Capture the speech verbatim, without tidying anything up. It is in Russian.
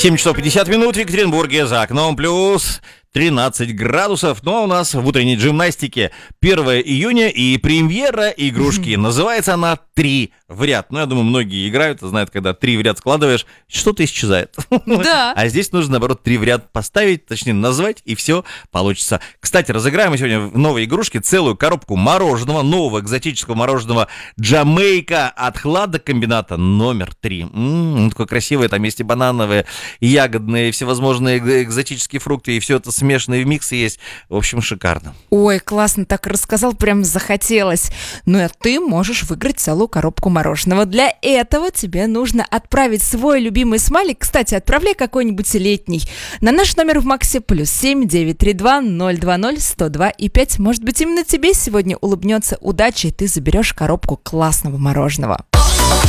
семь часов пятьдесят минут в Екатеринбурге, за окном плюс тринадцать градусов. Но у нас в утренней гимнастике первое июня и премьера игрушки. Называется она «Три в ряд». Ну, я думаю, многие играют, знают, когда три в ряд складываешь, что-то исчезает. Да. А здесь нужно, наоборот, три в ряд поставить, точнее, назвать, и все получится. Кстати, разыграем мы сегодня в новой игрушке целую коробку мороженого, нового экзотического мороженого Джамейка от хладокомбината номер три. М-м, такое красивое, там есть и банановые, и ягодные, и всевозможные экзотические фрукты, и все это смешанные в миксе есть. В общем, шикарно. Ой, классно так рассказал, прям захотелось. Ну и ты можешь выиграть целую коробку мороженого. Для этого тебе нужно отправить свой любимый смайлик. Кстати, отправляй какой-нибудь летний на наш номер в Максе плюс семь девять три два ноль два ноль сто два и пять. Может быть, именно тебе сегодня улыбнется удача, и ты заберешь коробку классного мороженого.